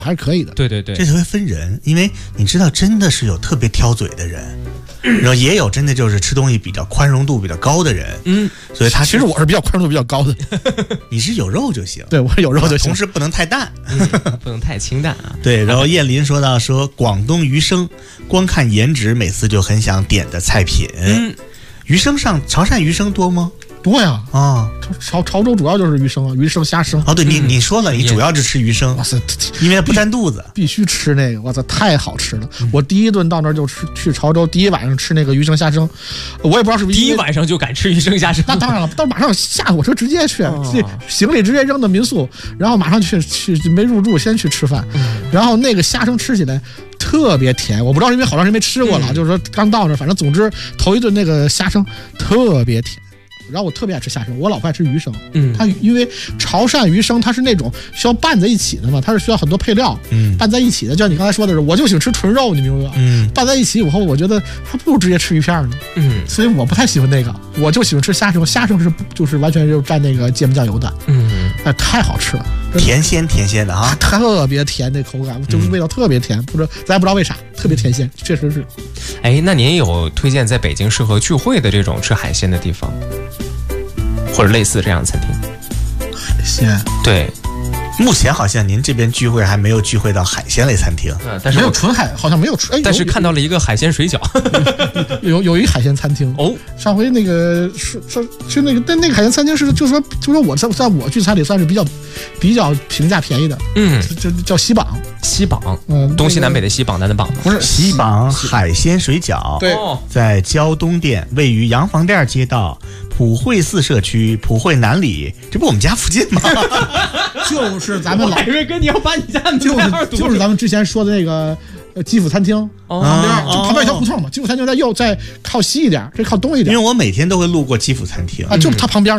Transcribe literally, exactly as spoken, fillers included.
还是可以的。 对对对， 这就会分人，因为你知道，真的是有特别挑嘴的人，然后也有真的就是吃东西比较宽容度比较高的人。嗯，所以他其实我是比较宽容度比较高的， 你是有肉就行， 对我有肉就行， 同时不能太淡， 嗯、不能太清淡啊。 对，然后燕林说到说广东鱼生，光看颜值每次就很想点的菜品。嗯，鱼生上潮汕鱼生多吗？ 多呀啊！ 潮潮州主要就是鱼生啊，鱼生虾生。 哦，对你你说了，你主要是吃鱼生，哇塞，因为它不占肚子， 必须吃那个，哇塞，太好吃了！嗯、我第一顿到那儿就吃去潮州，第一晚上吃那个鱼生虾生，我也不知道是不是第一晚上就敢吃鱼生虾生。 那当然了，到马上下火车直接去，哦、行李直接扔到民宿，然后马上去去没入住，先去吃饭，嗯、然后那个虾生吃起来特别甜，我不知道是因为好长时间没吃过了，嗯、就是说刚到那，反正总之头一顿那个虾生特别甜。然后我特别爱吃虾生，我老婆爱吃鱼生。嗯，它因为潮汕鱼生它是那种需要拌在一起的嘛，它是需要很多配料，嗯，拌在一起的。就像你刚才说的是，我就喜欢吃纯肉，你明白吧？嗯，拌在一起以后，我觉得还不如直接吃鱼片呢。嗯，所以我不太喜欢那个，我就喜欢吃虾生。虾生是就是完全就蘸那个芥末酱油的。嗯，哎，太好吃了， 甜鲜甜鲜的啊， 特别甜那口感，就是味道特别甜，不知道咱也不知道为啥，特别甜鲜，确实是。 哎，那您有推荐在北京适合聚会的这种吃海鲜的地方？或者类似这样的餐厅， 海鲜对， 目前好像您这边聚会还没有聚会到海鲜类餐厅， 嗯，但是没有纯海，好像没有纯， 哎，但是看到了一个海鲜水饺， 有有一海鲜餐厅哦。上回那个是是去那个，但那个海鲜餐厅是就是说就是说我在在我聚餐里算是比较比较评价便宜的，嗯，就叫西榜， 西榜，嗯，东西南北的西，榜南的榜， 不是西榜海鲜水饺， 对， 在胶东店，位于洋房店街道。普惠寺社区普惠南里，这不我们家附近吗？ 就是咱们老， 我以为跟你要把你家的就是就是咱们之前说的那个呃吉普餐厅旁边，就旁边一条胡同嘛。吉普餐厅在右再靠西一点，这靠东一点。 因为我每天都会路过吉普餐厅啊，就它旁边。